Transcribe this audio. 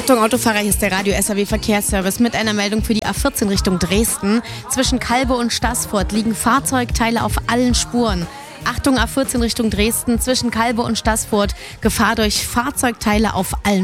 Achtung Autofahrer, hier ist der Radio SAW Verkehrsservice mit einer Meldung für die A14 Richtung Dresden. Zwischen Calbe und Staßfurt liegen Fahrzeugteile auf allen Spuren. Achtung A14 Richtung Dresden, zwischen Calbe und Staßfurt, Gefahr durch Fahrzeugteile auf allen